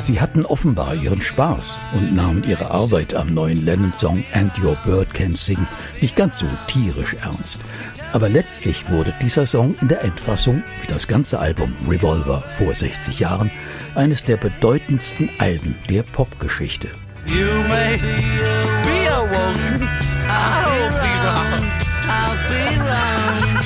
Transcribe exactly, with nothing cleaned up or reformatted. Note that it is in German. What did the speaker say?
Sie hatten offenbar ihren Spaß und nahmen ihre Arbeit am neuen Lennon-Song And Your Bird Can Sing nicht ganz so tierisch ernst. Aber letztlich wurde dieser Song in der Endfassung, wie das ganze Album Revolver vor sechzig Jahren, eines der bedeutendsten Alben der Popgeschichte. You may be awoken, I hope you are. I'll be long.